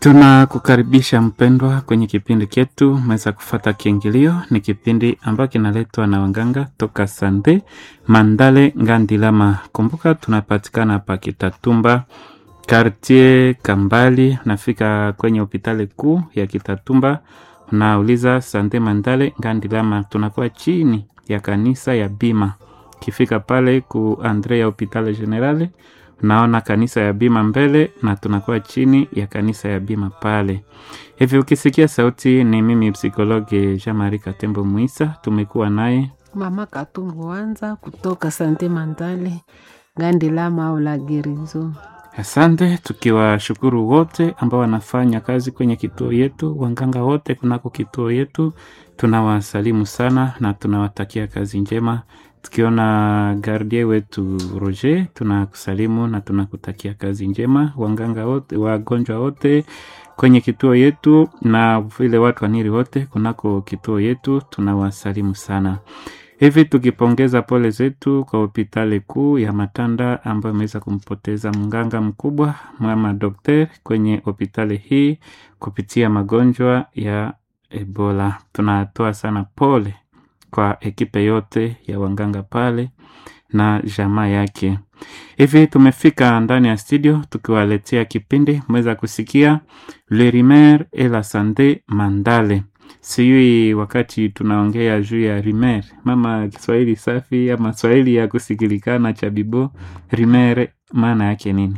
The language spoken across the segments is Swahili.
Tunakukaribisha mpendwa kwenye kipindi chetu mweza kufata kiingilio. Ni kipindi ambacho kinaletwa na wanganga toka Sande Mandale Ngandilama. Kumbuka tunapatikana hapa Kitatumba, Quartier Kambali. Nafika kwenye hospitali kuu ya Kitatumba, unauliza Sande Mandale Ngandilama. Tunakuwa chini ya kanisa ya Bima. Kifika pale ku Andrea Hospitali Generale, naona kanisa ya Bima mbele na tunakuwa chini ya kanisa ya Bima pale. Hivi ukisikia sauti ni mimi psikologi Jean-Marie Katembo Muisa. Tumekuwa naye Mama Katumbo Wanza kutoka Sante Mandale Ngandilama au la Gerizo. Asante, tukiwashukuru wote ambao wanafanya kazi kwenye kituo yetu, wanganga wote kunako kituo yetu. Tunawasalimu sana na tunawatakia kazi njema. Tukiona gardie wetu Roger, tunakusalimu na tunakutakia kazi njema. Wanganga wote, wagonjwa wote kwenye kituo yetu na vile watu waniri wote kunako kituo yetu, tunawasalimu sana. Hivi tukipongeza pole zetu kwa hospitali kuu ya Matanda ambayo imeweza kumpoteza mganga mkubwa mama dokter kwenye hospitali hii kupitia magonjwa ya Ebola. Tunatoa sana pole kwa ekipe yote ya wanganga pale na jamaa yake. Hivi tumefika ndani ya studio tukiwaletea kipindi mweza kusikia Le Rimer et la Sante Mandale. Sijui wakati tunaongea juu ya Rimer, mama Kiswahili safi ama Swahili ya kusikilikana cha bibo, Rimer maana yake nini?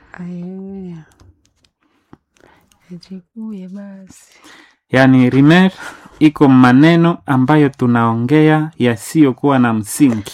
Ejikuye basi. Yani Rimer iko maneno ambayo tunaongea yasiyokuwa na msingi,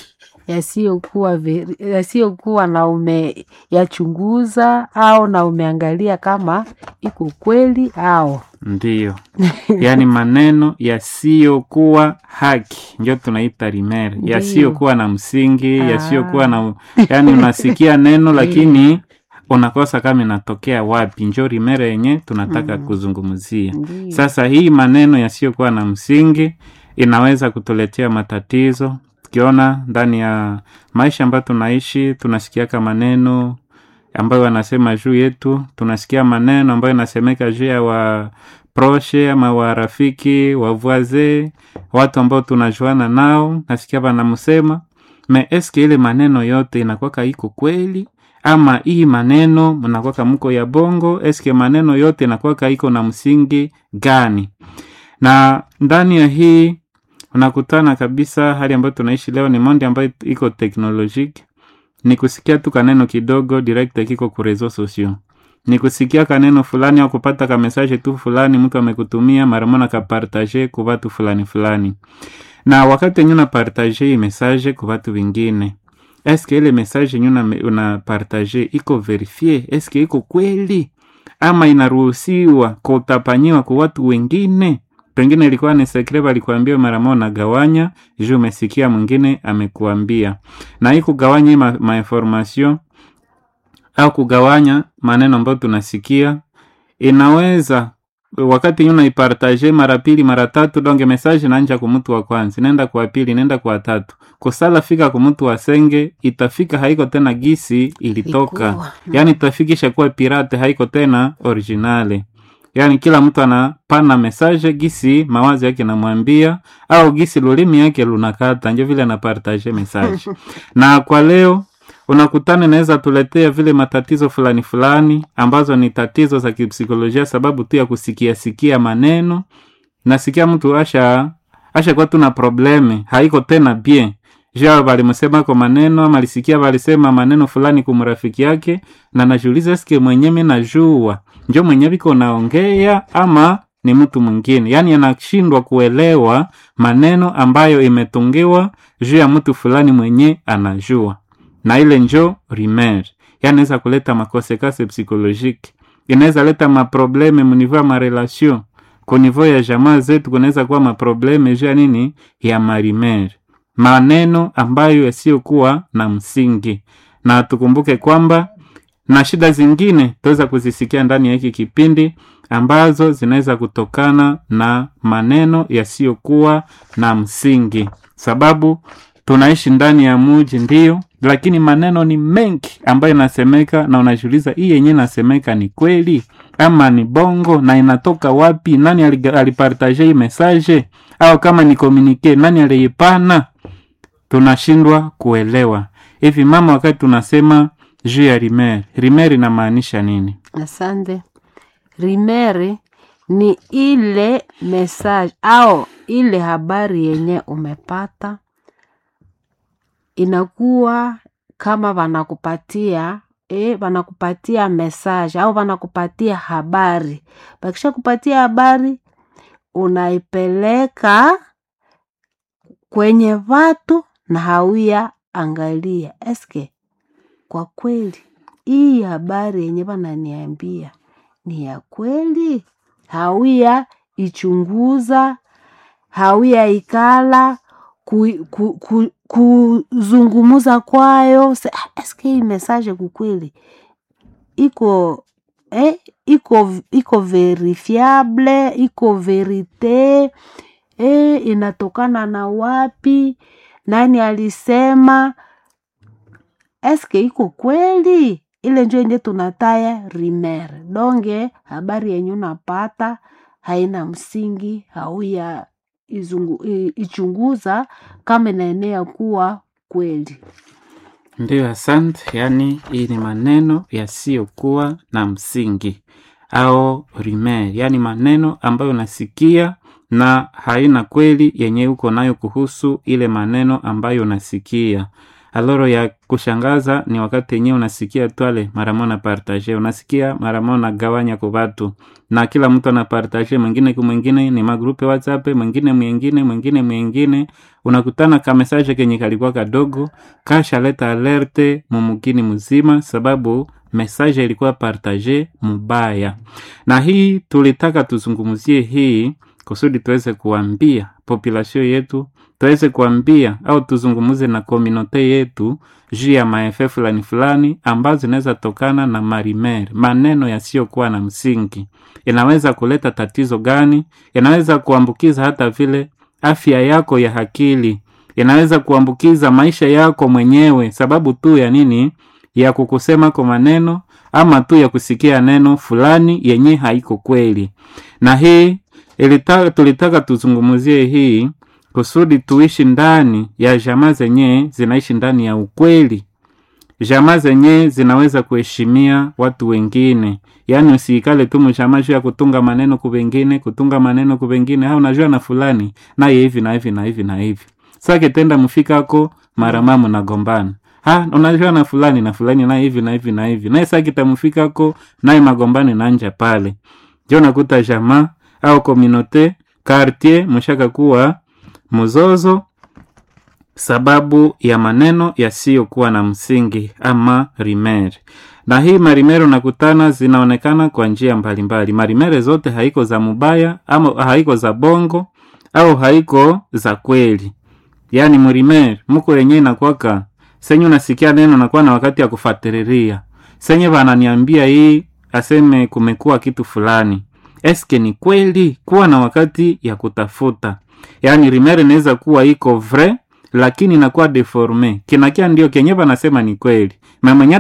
yasiyokuwa na umeyachunguza au na umeangalia kama iko kweli au ndiyo. Yani maneno yasiyokuwa haki ndio tunaita Rimer, yasiyokuwa na msingi, yasiyokuwa na yani unasikia neno lakini unakosa kama inatokea wapi. Ndio Rimer yenye tunataka kuzungumzia. Sasa hii maneno yasiyokuwa na msingi inaweza kutuletea matatizo. Tukiona ndani ya maisha ambayo tunaishi, tunasikia kama maneno ambayo wanasema juu yetu, tunasikia maneno ambayo yanasemeka juu ya wa proche ama wa rafiki, wa voisin, watu ambao tunajuana nao, nasikia wanamsema. Me eske ile maneno yote inakuwa iko kweli ama hii maneno mnakuwa mko ya bongo? Eske maneno yote inakuwa iko na msingi gani? Na ndani ya hii unakutana kabisa hali ambayo tunaishi leo ni monde ambayo iko teknolojiki. Ni kusikia tu kaneno kidogo direct kiko ku reseaux sociaux. Ni kusikia kaneno fulani au kupata ka message tu fulani mtu amekutumia mara moja ka partager kwa watu fulani. Na wakati nyuna partager message kwa watu wengine, eske ile message nyuna una partager iko verifié? Eske iko kweli ama inaruhusiwa kutapanyiwa kwa watu wengine? Pengine ilikuwa ni secret alikwambia mara moja na gawanya, juu umesikia mwingine amekuambia. Na hii kugawanya ma information au kugawanya maneno ambayo tunasikia inaweza wakati yuna ipartage mara pili mara tatu, donge message inaanza kwa mtu wa kwanza, nenda kwa pili, nenda kwa tatu, kusala fika kwa mtu wa senge, itafika haiko tena gisi ilitoka. Yani itafikisha kuwa pirate, haiko tena originale. Yani kila mtu anapana message gisi mawazo yake namwambia au gisi lulimi yake lunakata, ndio vile anapartage message. Na kwa leo unakutana naweza tuletea vile matatizo fulani ambazo ni tatizo za kipsikolojia, sababu tu ya kusikia maneno. Nasikia mtu asha kwa tuna probleme, haiko tena bien. Jao walimsema kwa maneno ama alisikia walisema maneno fulani kumrafiki yake, na najiuliza eske mwenyewe najua ndio mwenyewe biko naongea ama ni mtu mwingine. Yani anashindwa kuelewa maneno ambayo imetungiwa juu ya mtu fulani mwenye anajua. Na ile njo Rimer. Yani inaweza kuleta makonsekansi psikolojiki. Inaweza leta maprobleme munivua ma relation. Kwa niveau ya jamaa zetu kunaweza kuwa maprobleme juu ya nini? Ya marimer. Maneno ambayo yasiyokuwa na msingi. Na tukumbuke kwamba na shida zingine tuweza kuzisikia ndani ya hiki kipindi ambazo zinaweza kutokana na maneno yasiyokuwa na msingi. Sababu tunaishi ndani ya mji ndio, lakini maneno ni mengi ambayo nasemeka na unajiuliza hii yenyewe nasemeka ni kweli ama ni bongo na inatoka wapi, nani alipartage hii message, au kama ni communique nani aliipana, tunashindwa kuelewa. Hivi mama, wakati tunasema juu ya rumeur inamaanisha nini? Asante. Rumeur ni ile message au ile habari yenye umepata, inakuwa kama wanakupatia message au wanakupatia habari. Bakisha kupatia habari, unaipeleka kwenye watu na hauya angalia eske kwa kweli hii habari yenye wananiambia ni ya kweli. Hauya ichunguza, hauya ikala kuzungumuza kwayo, eske hii message kukweli iko verifiable, iko verite, inatokana na wapi, nani alisema, eske iko kweli. Ile njo yenye tunataya rumeur. Donge habari yenye unapata haina msingi, hauya ichunguza kama inaenea kuwa kweli. Ndio, asante. Yani hii ni maneno yasiyokuwa na msingi au rumeur, yani maneno ambayo unasikia na haina kweli yenye uko nayo kuhusu ile maneno ambayo unasikia. Aloro ya kushangaza ni wakati yenyewe unasikia twale mara moja partage, unasikia mara moja gawanya kwa watu, na kila mtu ana partage, mwingine kwa mwingine, ni magrupe WhatsApp, mwingine, unakutana ka message kenye kalikuwa kadogo kasha leta alerte mumukini mzima, sababu message ilikuwa partage mubaya. Na hii tulitaka tuzungumzie hii kusudi tuweze kuambia population yetu, tuweze kuambia au tuzungumuze na community yetu juu ya maefe fulani ambazo zinaweza tokana na rumeur, maneno yasiyokuwa na msingi. Inaweza kuleta tatizo gani? Inaweza kuambukiza hata vile afya yako ya akili, inaweza kuambukiza maisha yako mwenyewe, sababu tu ya nini? Ya kukusema kwa maneno ama tu ya kusikia neno fulani yenye haiko kweli. Na hii tulitaka tuzungumuzie hii kusudi tuishi ndani ya jamaa zenye zinaishi ndani ya ukweli, jamaa zenye zinaweza kuheshimia watu wengine. Yani usiikale tu mjamaa ya kutunga maneno kwa wengine, au unajua na fulani na hivi na hivi na hivi na hivi. Sasa kitenda mfikako mara mamu na gombana, unajua na fulani na hivi na hivi na hivi, na sasa kitamfikako naye magombani na nje pale. Ndio nakuta jamaa au community quartier mshaka kuwa mzozo sababu ya maneno yasiyokuwa na msingi ama rumeur. Na hii marimero nakutana zinaonekana kwa njia mbalimbali. Marimere zote haiko za mubaya ama haiko za bongo au haiko za kweli. Yani murimere muko yenye inakuwaka senye unasikia neno nakuwa na wakati ya kufuatilia. Senye wananiambia hii aseme kumekuwa kitu fulani, eske ni kweli? Kuwa na wakati ya kutafuta. Yani rumeur inaweza kuwa iko vrai lakini inakuwa deforme. Kinakia ndio kenye wanasema ni kweli, mwenye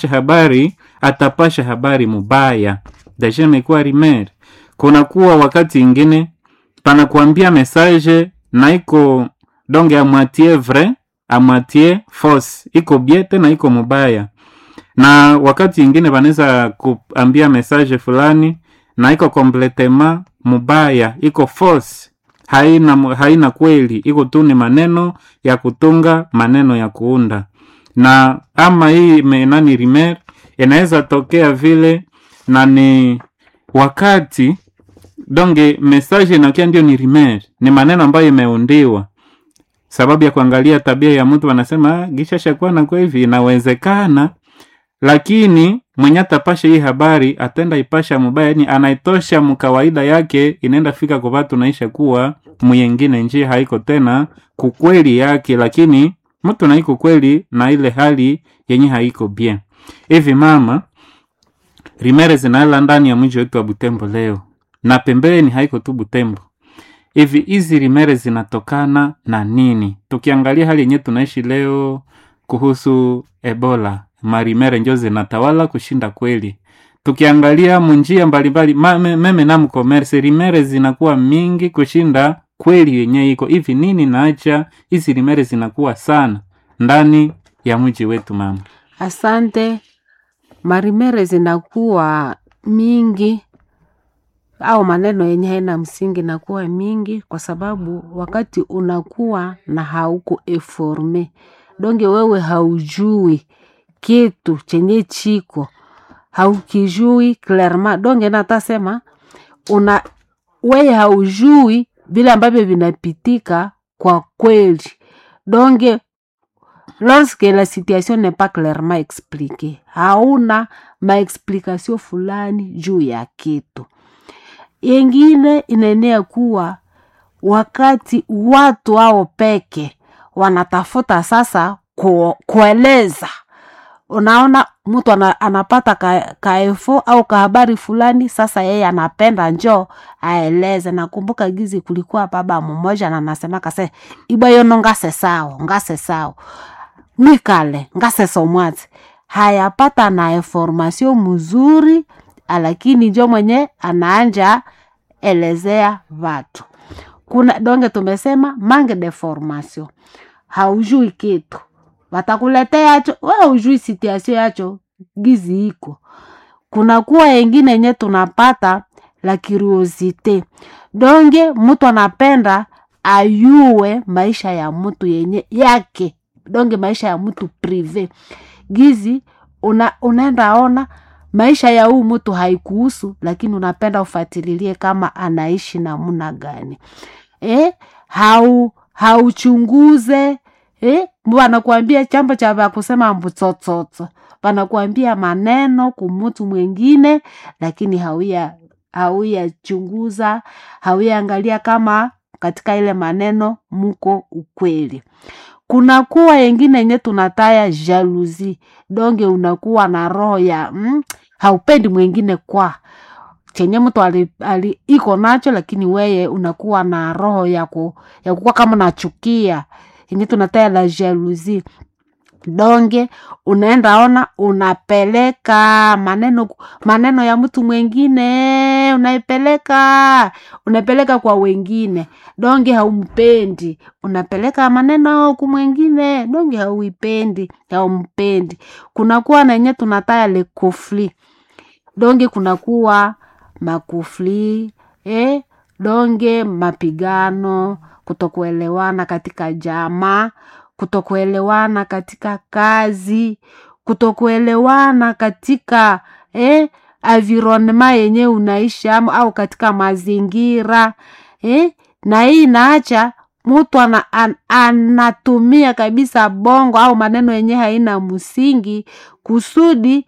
atapasha habari mubaya, deja imekuwa rumeur. Kuna kuwa wakati ingine panakuambia message na iko donge a moitié vrai a moitié fausse, iko biete na iko mubaya. Na wakati ingine wanaweza kuambia message fulani na iko completement mubaya, iko fausse, haina kweli, iko tu ni maneno ya kutunga, maneno ya kuunda. Na ama hii menani rumeur inaweza tokea vile na ni wakati donge message inakia ndio ni rumeur, ni maneno ambayo imeundiwa sababu ya kuangalia tabia ya mtu. Wanasema gishasha kwa na kwa hivi inawezekana, lakini mwenye atapasha hii habari atenda ipasha mubaya, yani anaitosha mkawaida yake, inaenda fika kwa watu naisha kuwa mwingine njia haiko tena kukweli yake, lakini mtu na iko kweli na ile hali yenye haiko bien. Hivi mama, rumeur zinaela ndani ya mji wetu wa Butembo leo na pembeni haiko tu Butembo. Hivi hizi rumeur zinatokana na nini? Tukiangalia hali yenye tunaishi leo kuhusu Ebola, marimere njo zinatawala kushinda kweli. tukiangalia munjia mbalimbali meme na mcommerce rimere zinakuwa mingi kushinda kweli yenye iko hivi. Nini naacha hizi rimere zinakuwa sana ndani ya mji wetu mama? Asante. Marimere zinakuwa mingi au maneno yenye haina msingi nakuwa mingi kwa sababu wakati unakuwa na hauko informe, donge wewe haujui kitu chenye chiko, haukijui clairement, donge natasema wewe haujui vile ambavyo vinapitika kwa kweli. Donge lorsque la situation n'est pas clairement expliquée, hauna maexplication fulani juu ya kitu. Yengine inaenea kuwa wakati watu hao peke wanatafuta sasa kueleza. Unaona mtu anapata kaefo au kahabari fulani, sasa yeye anapenda njoo aeleze. Nakumbuka gizi kulikuwa baba mmoja na anasema kase ibayono ngase sao nikale ngase somwati hayapata na information mzuri, lakini njoo mwenye anaanja elezea watu. Kuna donge tumesema manque de formation, haujui kitu watakuletea acho, wewe hujui situation yacho gizi iko. Kuna kuwa wengine yenye tunapata la curiosité, donge mtu anapenda ayue maisha ya mtu yenye yake, donge maisha ya mtu privé gizi. Unaenda ona maisha ya huu mtu haikuhusu, lakini unapenda ufuatilie kama anaishi namna gani. Hauchunguze. Wanakuambia chambo cha kusema mbutsotsoto, wanakuambia maneno kumutu mwingine, lakini hauya chunguza, hauya angalia kama katika ile maneno muko ukweli. Kuna kuwa wengine yenye tunataya jalousie, donge unakuwa na roho ya haupendi mwingine kwa chenye mtu iko nacho, lakini weye unakuwa na roho ya kuwa kama nachukia, yenye tunataya la jalousie. Donge unaenda ona unapeleka maneno ya mtu mwingine, unapeleka kwa wengine, donge haumpendi, unapeleka maneno kwa mwingine, donge hauipendi, haumpendi. Kunakuwa na yenye tunataya le conflit, donge kunakuwa makufli, donge mapigano, kutokuelewana katika jamaa, kutokuelewana katika kazi, kutokuelewana katika environment yenye unaishi au katika mazingira. Na hii inaacha mtu anatumia kabisa bongo au maneno yenye haina msingi kusudi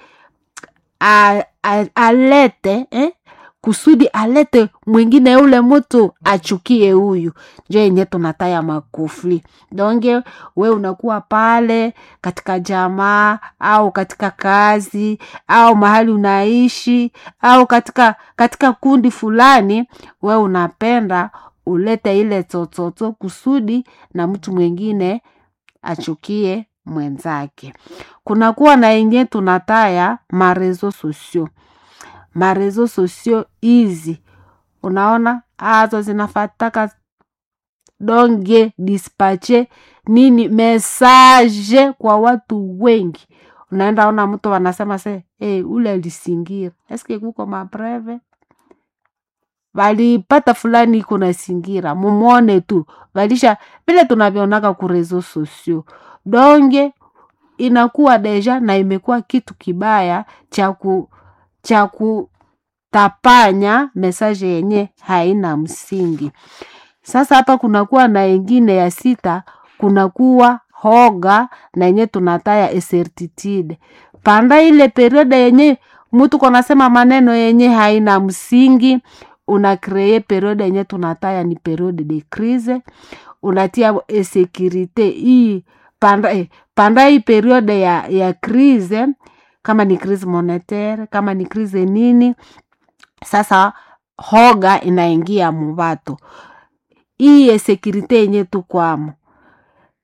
alete mwingine ule mtu achukie huyu. Njo yenye tunataya makufli. Donge we unakuwa pale katika jamaa au katika kazi au mahali unaishi au katika kundi fulani, we unapenda ulete ile tototo kusudi na mtu mwingine achukie mwenzake. Kunakuwa na yenye tunataya marezo sosio. Marezo sosio hizi unaona azo zinafataka donge dispatche nini message kwa watu wengi. Unaenda ona mtu wanasema ule alisingira, eske kuko mapreve walipata fulani iko na singira, mumuone tu walisha vile tunavionaka ku rezo sosio. Donge inakuwa deja na imekuwa kitu kibaya cha kutapanya message yenye haina msingi. Sasa hapa kunakuwa na ingine ya sita, kunakuwa hoga na yenye tunataya incertitude. Panda ile periode yenye mtu konasema maneno yenye haina msingi, unakreye periode yenye tunataya ni periode de crise. Unatia insecurite hii panda hii periode ya crise, kama ni crise monetaire, kama ni crise nini, sasa hoga inaingia mubatu. Hii insecurite yenye tukwamo,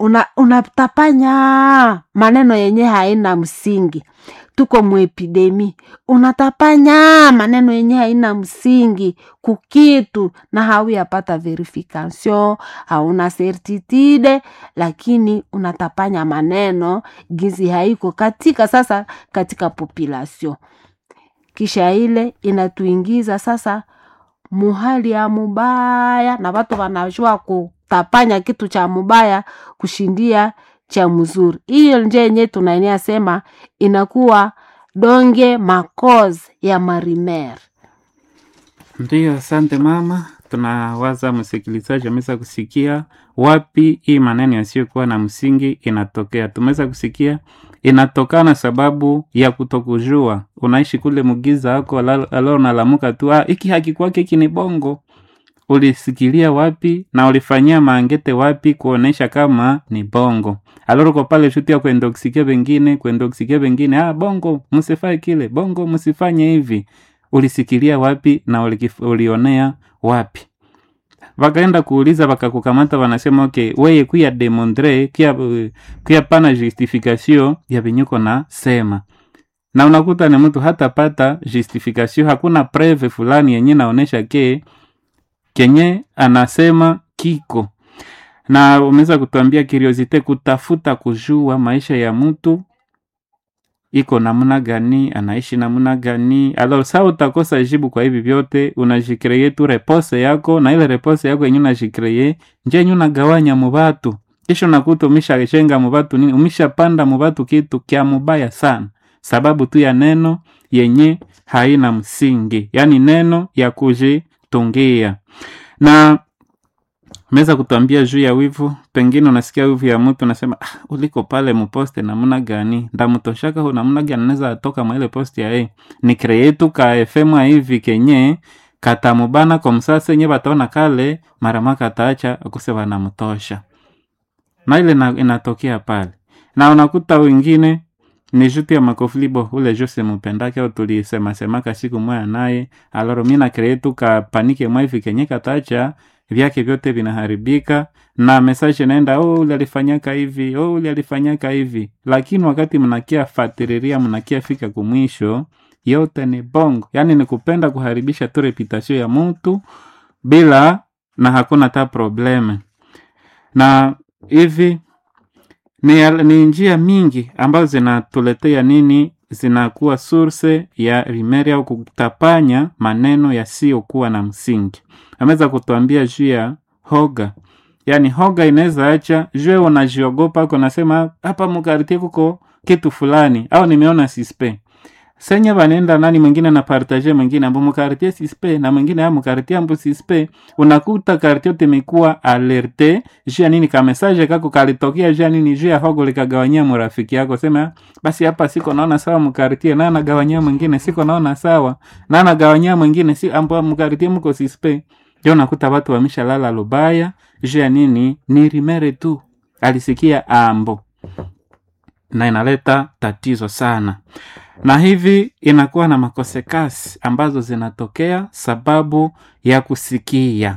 unatapanya maneno yenye haina msingi. Tuko muepidemi, unatapanya maneno yenye haina msingi kukitu na hauyapata verification, hauna certitude, lakini unatapanya maneno gizi haiko katika population. Kisha ile inatuingiza sasa muhali ya mubaya, na watu wanajua kutapanya kitu cha mubaya kushindia cha mzuri. Hiyo nje yenye tunaenea sema inakuwa donge makoz ya marimer. Ndiyo, asante mama. Tunawaza msikilizaji ameweza kusikia wapi hii maneno yasiyokuwa na msingi inatokea. Tumeweza kusikia inatokana sababu ya kutokujua. Unaishi kule mugiza wako, alo nalamuka tu, iki haki kwake, iki ni bongo. Ulisikilia wapi na ulifanyia maangete wapi kuonesha kama ni bongo? Aloroko pale shutia kwenda kusikia wengine, bongo msifanye kile, bongo msifanye hivi. Ulisikilia wapi na ulionea wapi? Wakaenda kuuliza, wakakukamata, wanasema okay, weye kuya demondre, kuya pana justification ya vinyuko na sema. Na unakuta ni mtu hata pata justification, hakuna preve fulani yenye naonesha kenye anasema kiko. Na umeweza kutuambia curiosity, kutafuta kujua maisha ya mtu iko namna gani, anaishi namna gani. Alors sa utakosa jibu kwa hivi vyote, unajikreye tu repose yako, na ile repose yako yenye unajikreye nje yenye unagawanya mubatu. Kisha unakuta umeshajenga mubatu nini, umeshapanda mubatu kitu kia mubaya sana, sababu tu ya neno yenye haina msingi, yani neno ya kujitungia. Na meza kutuambia juu ya wivu. Pengine unasikia wivu ya mtu, unasema uliko pale muposte namna gani, ndamutoshaka hu namna gani naweza atoka mwa ile post ya ni create ka FM hivi kenye katamubana kwa msasa yenye bataona kale maramaka ataacha akusema namtosha. Na ile inatokea pale. Na unakuta wengine ni juti ya makoflibo ule Jose Mupendake au tulisema siku moja naye, aloro mina create ka panike mwa hivi kenye kataacha vyake vyote vinaharibika, na message naenda ule alifanyaka hivi, lakini wakati mnakia fatiriria, mnakia fika kumwisho, yote ni bongo. Yani ni kupenda kuharibisha tu reputation ya mtu bila na hakuna ta probleme. Na hivi ni njia mingi ambazo zinatuletea zinakuwa source ya rimeri au kutapanya maneno yasiyokuwa na msingi. Ameweza kutuambia juu ya hoga. Yani hoga inaweza acha jue unajiogopa, unasema hapa mkartie kuko kitu fulani, au nimeona sispe. Senya banenda nani mwingine na partage mwingine ambu mkartie sispe, na mwingine mkartie ambu sispe. Unakuta kartie yote imekuwa alerte juu ya nini, ka message kako kalitokea juu ya nini, juu ya hogo likagawanyia mrafiki yako. Sema basi hapa siko naona sawa mkartie, na anagawanyia mwingine siko naona sawa, na anagawanyia mwingine si ambu mkartie mko sispe. Ndio unakuta watu wameshalala lubaya juu ya nini, ni rimere tu alisikia ambo, na inaleta tatizo sana. Na hivi inakuwa na makosekasi ambazo zinatokea sababu ya kusikia.